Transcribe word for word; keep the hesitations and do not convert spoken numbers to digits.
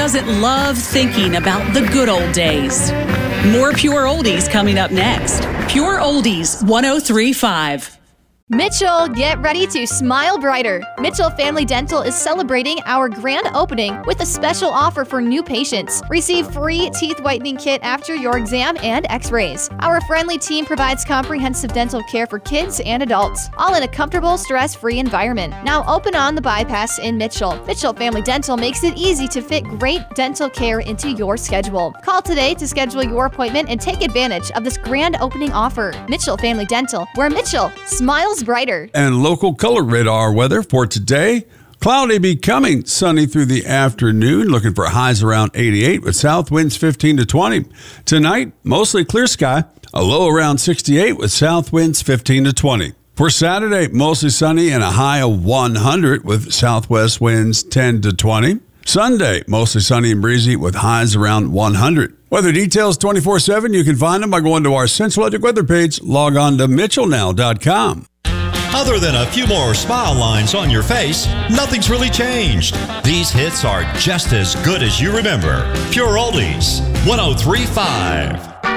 doesn't love thinking about the good old days? More Pure Oldies coming up next. Pure Oldies one oh three point five. Mitchell, get ready to smile brighter. Mitchell Family Dental is celebrating our grand opening with a special offer for new patients. Receive free teeth whitening kit after your exam and x-rays. Our friendly team provides comprehensive dental care for kids and adults, all in a comfortable, stress-free environment. Now open on the bypass in Mitchell. Mitchell Family Dental makes it easy to fit great dental care into your schedule. Call today to schedule your appointment and take advantage of this grand opening offer. Mitchell Family Dental, where Mitchell smiles brighter. And local color radar weather for today. Cloudy becoming sunny through the afternoon. Looking for highs around eighty-eight with south winds fifteen to twenty. Tonight, mostly clear sky. A low around sixty-eight with south winds fifteen to twenty. For Saturday, mostly sunny and a high of one hundred with southwest winds ten to twenty. Sunday, mostly sunny and breezy with highs around one hundred. Weather details twenty-four seven. You can find them by going to our Central Electric weather page. Log on to mitchell now dot com. Other than a few more smile lines on your face, nothing's really changed. These hits are just as good as you remember. Pure Oldies one oh three point five.